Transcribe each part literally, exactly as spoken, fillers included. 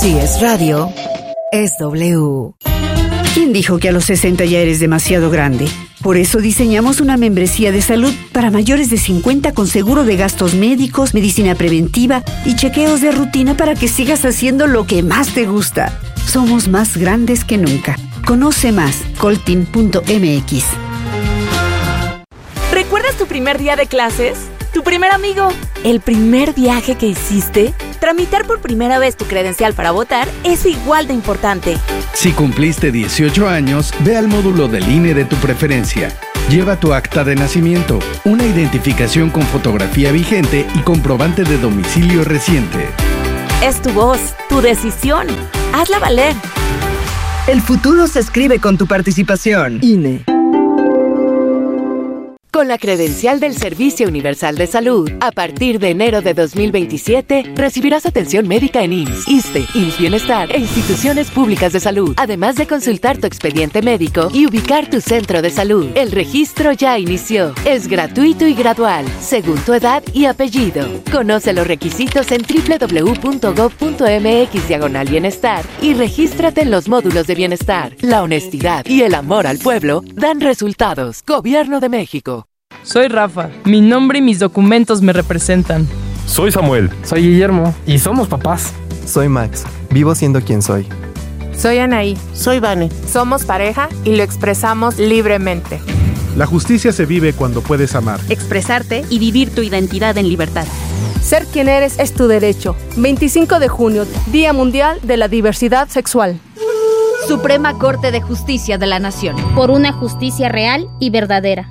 Si es radio, es W. ¿Quién dijo que a los sesenta ya eres demasiado grande? Por eso diseñamos una membresía de salud para mayores de cincuenta con seguro de gastos médicos, medicina preventiva y chequeos de rutina para que sigas haciendo lo que más te gusta. Somos más grandes que nunca. Conoce más, coltin punto m x. ¿Recuerdas tu primer día de clases? ¿Tu primer amigo? ¿El primer viaje que hiciste? Tramitar por primera vez tu credencial para votar es igual de importante. Si cumpliste dieciocho años, ve al módulo del I N E de tu preferencia. Lleva tu acta de nacimiento, una identificación con fotografía vigente y comprobante de domicilio reciente. Es tu voz, tu decisión. Hazla valer. El futuro se escribe con tu participación. I N E. Con la credencial del Servicio Universal de Salud, a partir de enero de dos mil veintisiete, recibirás atención médica en I M S S, ISSSTE, I M S S Bienestar e instituciones públicas de salud, además de consultar tu expediente médico y ubicar tu centro de salud. El registro ya inició. Es gratuito y gradual, según tu edad y apellido. Conoce los requisitos en doble u doble u doble u punto gob punto m x diagonal bienestar y regístrate en los módulos de bienestar. La honestidad y el amor al pueblo dan resultados. Gobierno de México. Soy Rafa. Mi nombre y mis documentos me representan. Soy Samuel. Soy Guillermo. Y somos papás. Soy Max. Vivo siendo quien soy. Soy Anaí. Soy Vane. Somos pareja y lo expresamos libremente. La justicia se vive cuando puedes amar, expresarte y vivir tu identidad en libertad. Ser quien eres es tu derecho. veinticinco de junio, Día Mundial de la Diversidad Sexual. Suprema Corte de Justicia de la Nación. Por una justicia real y verdadera.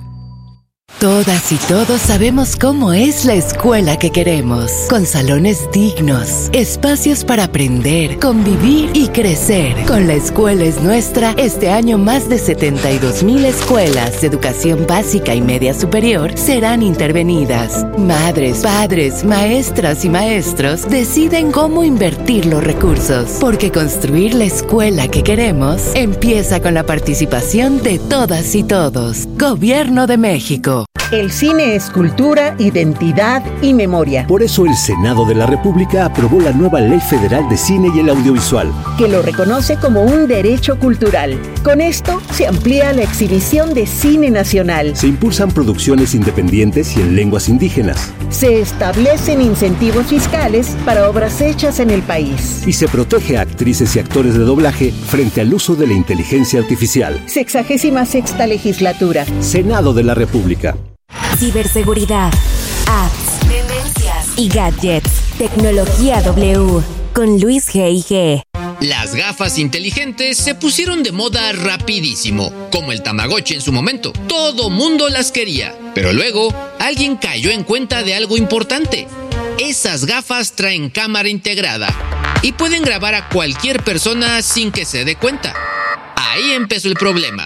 Todas y todos sabemos cómo es la escuela que queremos, con salones dignos, espacios para aprender, convivir y crecer. Con La Escuela es Nuestra, este año más de setenta y dos mil escuelas de educación básica y media superior serán intervenidas. Madres, padres, maestras y maestros deciden cómo invertir los recursos, porque construir la escuela que queremos empieza con la participación de todas y todos. Gobierno de México. El cine es cultura, identidad y memoria. Por eso el Senado de la República aprobó la nueva Ley Federal de Cine y el Audiovisual, que lo reconoce como un derecho cultural. Con esto se amplía la exhibición de cine nacional. Se impulsan producciones independientes y en lenguas indígenas. Se establecen incentivos fiscales para obras hechas en el país. Y se protege a actrices y actores de doblaje frente al uso de la inteligencia artificial. Sexagésima sexta legislatura. Senado de la República. Ciberseguridad, apps, tendencias y gadgets. Tecnología W con Luis G y G. Las gafas inteligentes se pusieron de moda rapidísimo, como el Tamagotchi en su momento. Todo mundo las quería, pero luego alguien cayó en cuenta de algo importante. Esas gafas traen cámara integrada y pueden grabar a cualquier persona sin que se dé cuenta. Ahí empezó el problema.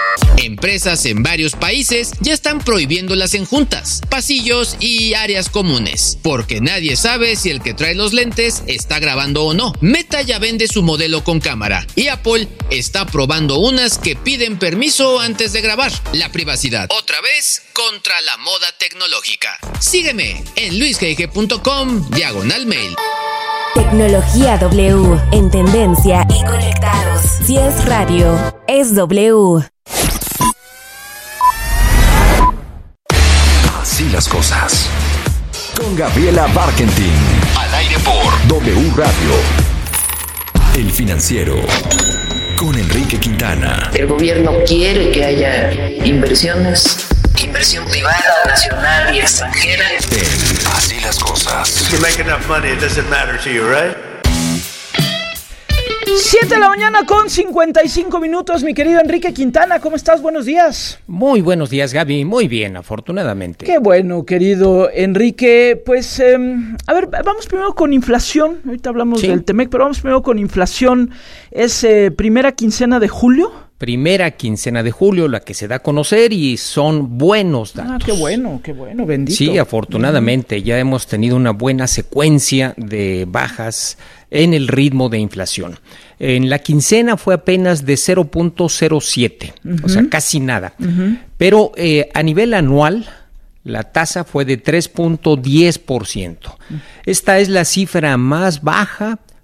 Empresas en varios países ya están prohibiéndolas en juntas, pasillos y áreas comunes, porque nadie sabe si el que trae los lentes está grabando o no. Meta ya vende su modelo con cámara y Apple está probando unas que piden permiso antes de grabar. La privacidad, otra vez, contra la moda tecnológica. Sígueme en luisgg.com diagonal mail. Tecnología W, en tendencia y conectados. Si es radio, es W. Así las cosas. Con Gabriela Barkentin. Al aire por W Radio. El Financiero. Con Enrique Quintana. El gobierno quiere que haya inversiones. Inversión privada, nacional y extranjera. En Así las cosas. If you make enough money, it doesn't matter to you, right? siete de la mañana con cincuenta y cinco minutos, mi querido Enrique Quintana, ¿cómo estás? Buenos días. Muy buenos días, Gaby, muy bien, afortunadamente. Qué bueno, querido Enrique, pues, eh, a ver, vamos primero con inflación, ahorita hablamos sí. del Temec, pero vamos primero con inflación, es eh, primera quincena de julio. Primera quincena de julio, la que se da a conocer y son buenos datos. Ah, qué bueno, qué bueno, bendito. Sí, afortunadamente uh-huh. ya hemos tenido una buena secuencia de bajas en el ritmo de inflación. En la quincena fue apenas de cero punto cero siete, uh-huh. o sea, casi nada. Uh-huh. Pero eh, a nivel anual, la tasa fue de tres punto diez por ciento. Uh-huh. Esta es la cifra más baja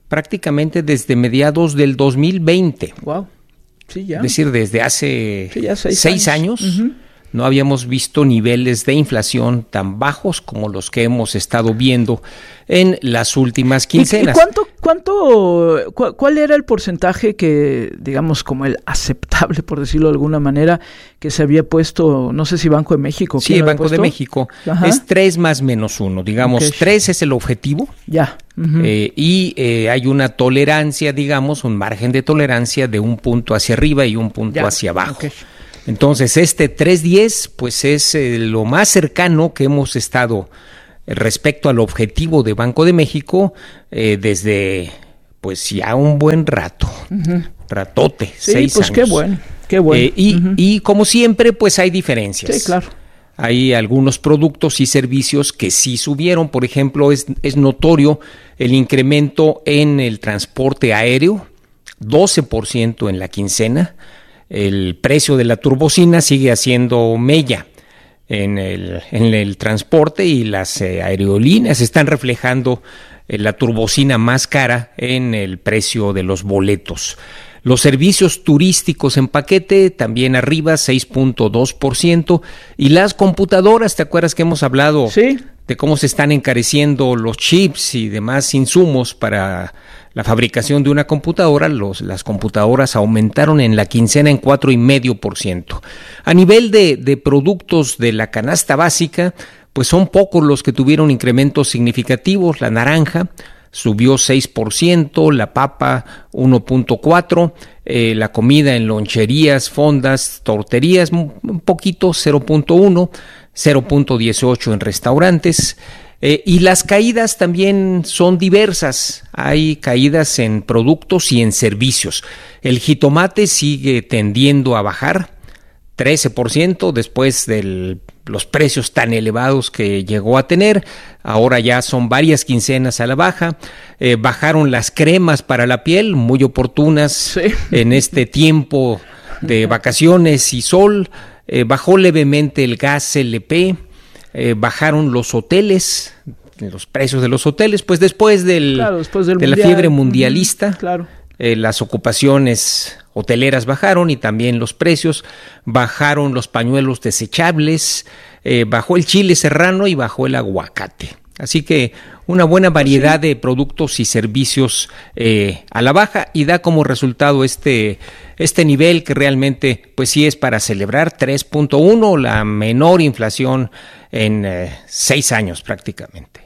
prácticamente desde mediados del dos mil veinte. Wow. Sí, ya. Es decir, desde hace sí, ya seis, seis años, años uh-huh. no habíamos visto niveles de inflación tan bajos como los que hemos estado viendo en las últimas quincenas. ¿Y, y cuánto, cuánto, cu- cuál era el porcentaje que, digamos, como el aceptable, por decirlo de alguna manera, que se había puesto, no sé si Banco de México? Sí, el Banco puesto? de México. Ajá. Es tres más menos uno, digamos, okay. tres es el objetivo. Ya. Uh-huh. Eh, y eh, hay una tolerancia, digamos, un margen de tolerancia de un punto hacia arriba y un punto ya. hacia abajo. Okay. Entonces, este tres diez, pues es eh, lo más cercano que hemos estado respecto al objetivo de Banco de México eh, desde, pues ya un buen rato, uh-huh. ratote, sí, seis pues años. qué bueno, qué bueno. Eh, y, uh-huh. y como siempre, pues hay diferencias. Sí, claro. Hay algunos productos y servicios que sí subieron, por ejemplo, es, es notorio el incremento en el transporte aéreo, doce por ciento en la quincena. El precio de la turbocina sigue haciendo mella en el, en el transporte y las eh, aerolíneas están reflejando eh, la turbocina más cara en el precio de los boletos. Los servicios turísticos en paquete también arriba, seis punto dos por ciento. Y las computadoras, ¿te acuerdas que hemos hablado sí. de cómo se están encareciendo los chips y demás insumos para la fabricación de una computadora? Los, las computadoras aumentaron en la quincena en cuatro coma cinco por ciento. A nivel de, de productos de la canasta básica, pues son pocos los que tuvieron incrementos significativos. La naranja subió seis por ciento, la papa uno punto cuatro por ciento, eh, la comida en loncherías, fondas, torterías, un poquito, cero punto uno, cero punto dieciocho en restaurantes. Eh, y las caídas también son diversas, hay caídas en productos y en servicios. El jitomate sigue tendiendo a bajar, trece por ciento después de los precios tan elevados que llegó a tener. Ahora ya son varias quincenas a la baja. Eh, bajaron las cremas para la piel, muy oportunas sí. en este tiempo de vacaciones y sol. Eh, bajó levemente el gas L P. Eh, bajaron los hoteles, los precios de los hoteles, pues después, del, claro, después del de mundial. la fiebre mundialista, uh-huh, claro. eh, las ocupaciones hoteleras bajaron y también los precios, bajaron los pañuelos desechables, eh, bajó el chile serrano y bajó el aguacate. Así que una buena variedad sí. de productos y servicios eh, a la baja y da como resultado este, este nivel que realmente pues sí es para celebrar, tres punto uno, la menor inflación en eh, seis años prácticamente.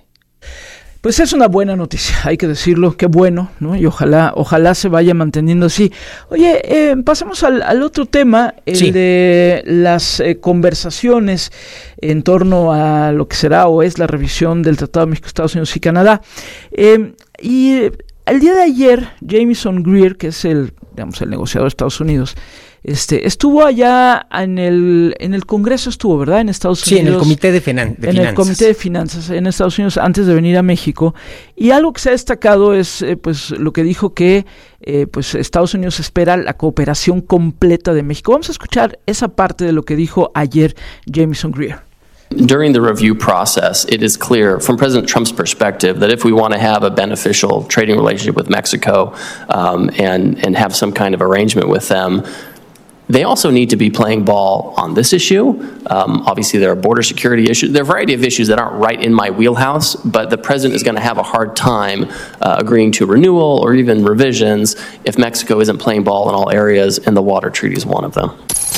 Pues es una buena noticia, hay que decirlo, qué bueno, ¿no? Y ojalá, ojalá se vaya manteniendo así. Oye, eh, pasemos al, al otro tema, el sí. de las eh, conversaciones en torno a lo que será o es la revisión del Tratado de México, Estados Unidos y Canadá. Eh, y eh, el día de ayer, Jamieson Greer, que es el, digamos, el negociador de Estados Unidos, Este, estuvo allá en el en el Congreso, estuvo, ¿verdad? En Estados Unidos. Sí, en el Comité de, Finan- de en Finanzas. En el Comité de Finanzas en Estados Unidos antes de venir a México. Y algo que se ha destacado es, eh, pues, lo que dijo que, eh, pues, Estados Unidos espera la cooperación completa de México. Vamos a escuchar esa parte de lo que dijo ayer Jamieson Greer. During the review process, it is clear from President Trump's perspective that if we want to have a beneficial trading relationship with Mexico um, and, and have some kind of arrangement with them, they also need to be playing ball on this issue. Um, obviously, there are border security issues. There are a variety of issues that aren't right in my wheelhouse, but the president is going to have a hard time uh, agreeing to renewal or even revisions if Mexico isn't playing ball in all areas, and the water treaty is one of them.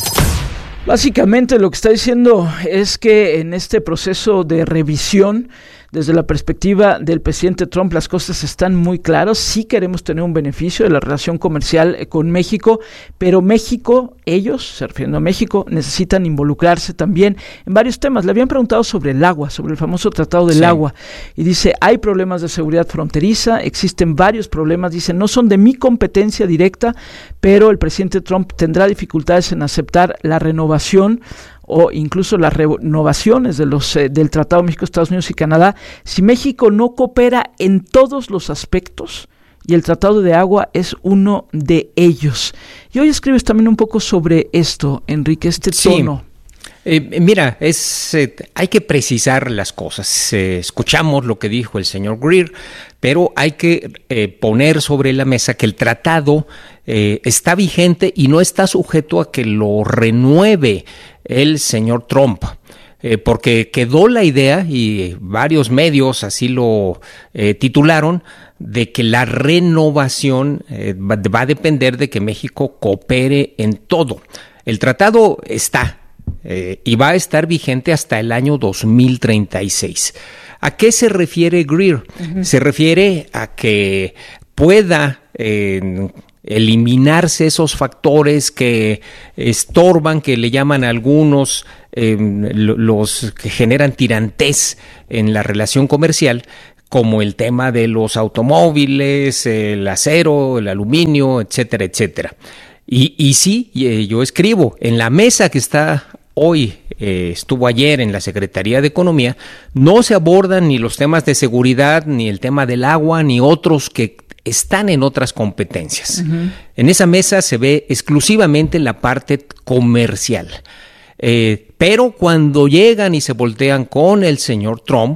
Básicamente lo que está diciendo es que en este proceso de revisión, desde la perspectiva del presidente Trump, las cosas están muy claras. Sí queremos tener un beneficio de la relación comercial con México, pero México, ellos, se refiriendo a México, necesitan involucrarse también en varios temas. Le habían preguntado sobre el agua, sobre el famoso Tratado del sí. Agua, y dice, hay problemas de seguridad fronteriza, existen varios problemas, dice, no son de mi competencia directa, pero el presidente Trump tendrá dificultades en aceptar la renovación o incluso las renovaciones de los eh, del Tratado México, Estados Unidos y Canadá, si México no coopera en todos los aspectos, y el Tratado de Agua es uno de ellos. Y hoy escribes también un poco sobre esto, Enrique, este tono. Sí. Eh, mira, es eh, hay que precisar las cosas. Eh, escuchamos lo que dijo el señor Greer, pero hay que eh, poner sobre la mesa que el tratado eh, está vigente y no está sujeto a que lo renueve el señor Trump. Eh, porque quedó la idea, y varios medios así lo eh, titularon, de que la renovación eh, va, va a depender de que México coopere en todo. El tratado está eh, y va a estar vigente hasta el año dos mil treinta y seis. ¿A qué se refiere Greer? Uh-huh. Se refiere a que pueda eh, eliminarse esos factores que estorban, que le llaman a algunos eh, los que generan tirantez en la relación comercial, como el tema de los automóviles, el acero, el aluminio, etcétera, etcétera. Y, y sí, yo escribo, en la mesa que está hoy, eh, estuvo ayer en la Secretaría de Economía, no se abordan ni los temas de seguridad, ni el tema del agua, ni otros que están en otras competencias. Uh-huh. En esa mesa se ve exclusivamente la parte comercial. Eh, pero cuando llegan y se voltean con el señor Trump,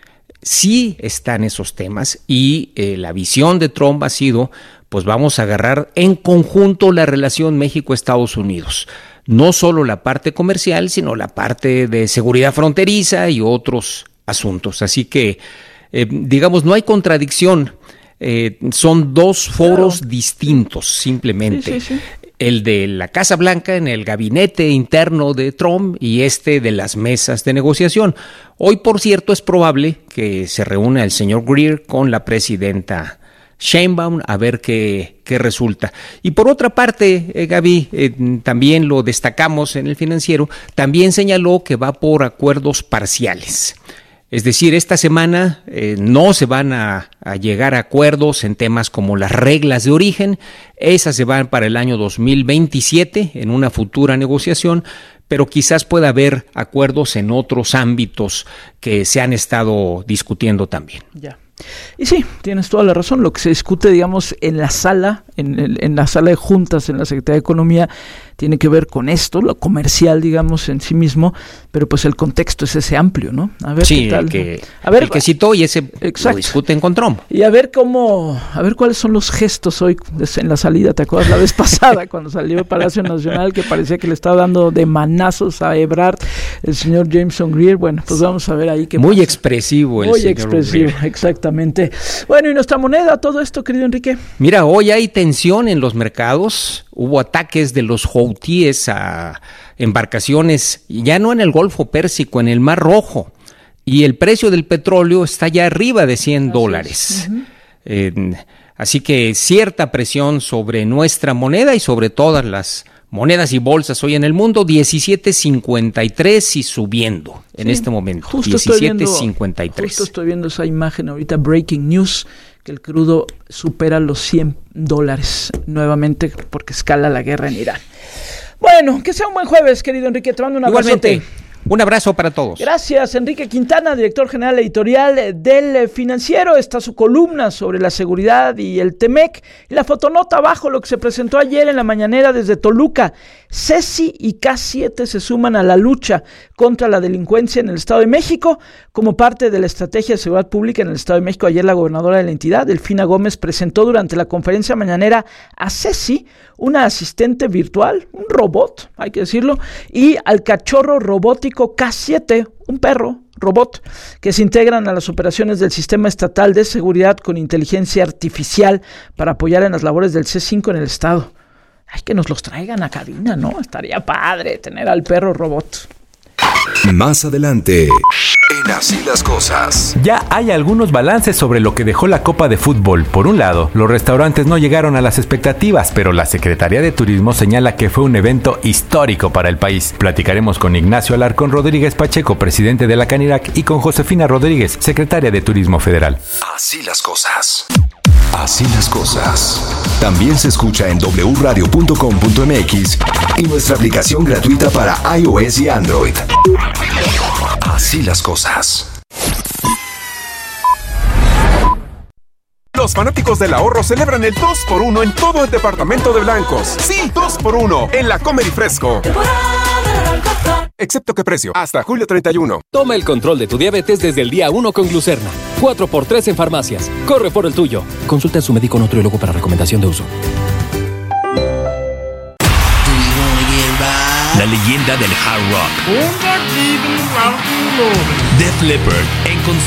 sí están esos temas, y eh, la visión de Trump ha sido, pues vamos a agarrar en conjunto la relación México-Estados Unidos. No solo la parte comercial, sino la parte de seguridad fronteriza y otros asuntos. Así que, eh, digamos, no hay contradicción. Eh, son dos foros claro. distintos, simplemente. Sí, sí, sí. El de la Casa Blanca en el gabinete interno de Trump y este de las mesas de negociación. Hoy, por cierto, es probable que se reúna el señor Greer con la presidenta Sheinbaum a ver qué, qué resulta. Y por otra parte, eh, Gaby, eh, también lo destacamos en el Financiero, también señaló que va por acuerdos parciales. Es decir, esta semana eh, no se van a, a llegar a acuerdos en temas como las reglas de origen. Esas se van para el año dos mil veintisiete en una futura negociación, pero quizás pueda haber acuerdos en otros ámbitos que se han estado discutiendo también. Ya. Y sí, tienes toda la razón. Lo que se discute, digamos, en la sala, en, el, en la sala de juntas en la Secretaría de Economía, tiene que ver con esto, lo comercial, digamos, en sí mismo, pero pues el contexto es ese amplio, ¿no? A ver sí, qué tal. El que, a ver, el que citó y ese exacto. Lo discuten con Trump. Y a ver cómo, a ver cuáles son los gestos hoy en la salida. ¿Te acuerdas la vez pasada cuando salió el Palacio Nacional que parecía que le estaba dando de manazos a Ebrard el señor Jameson Greer? Bueno, pues vamos a ver ahí qué Muy pasa. expresivo el Muy señor expresivo, Greer. Exactamente. Bueno, ¿y nuestra moneda, todo esto, querido Enrique? Mira, hoy hay tensión en los mercados. Hubo ataques de los houthíes a embarcaciones, ya no en el Golfo Pérsico, en el Mar Rojo. Y el precio del petróleo está ya arriba de cien dólares. Uh-huh. Eh, así que cierta presión sobre nuestra moneda y sobre todas las monedas y bolsas hoy en el mundo, diecisiete cincuenta y tres y subiendo sí, en este momento. Justo diecisiete cincuenta y tres. Justo estoy viendo esa imagen ahorita, breaking news, que el crudo supera los cien dólares nuevamente porque escala la guerra en Irán. Bueno, que sea un buen jueves, querido Enrique. Te mando un abrazote. Igualmente. Un abrazo para todos. Gracias, Enrique Quintana, director general editorial del Financiero. Está su columna sobre la seguridad y el Temec. Y la fotonota abajo, lo que se presentó ayer en la mañanera desde Toluca. Ceci y K siete se suman a la lucha contra la delincuencia en el Estado de México. Como parte de la estrategia de seguridad pública en el Estado de México, ayer la gobernadora de la entidad, Delfina Gómez, presentó durante la conferencia mañanera a Ceci, una asistente virtual, un robot, hay que decirlo, y al cachorro robótico K siete, un perro robot, que se integran a las operaciones del Sistema Estatal de Seguridad con Inteligencia Artificial para apoyar en las labores del C cinco en el Estado. Ay, que nos los traigan a cabina, ¿no? Estaría padre tener al perro robot. Más adelante, en Así las Cosas. Ya hay algunos balances sobre lo que dejó la Copa de Fútbol. Por un lado, los restaurantes no llegaron a las expectativas, pero la Secretaría de Turismo señala que fue un evento histórico para el país. Platicaremos con Ignacio Alarcón Rodríguez Pacheco, presidente de la Canirac, y con Josefina Rodríguez, secretaria de Turismo Federal. Así las cosas. Así las cosas. También se escucha en doble u radio punto com punto m x y nuestra aplicación gratuita para iOS y Android. Así las cosas. Los fanáticos del ahorro celebran el dos por uno en todo el departamento de Blancos. Sí, dos por uno en la Comer y Fresco. excepto que precio, hasta julio treinta y uno. Toma el control de tu diabetes desde el día uno con Glucerna. cuatro por tres en farmacias. Corre por el tuyo. Consulta a su médico nutriólogo para recomendación de uso. La leyenda del hard rock. Def Leppard en concierto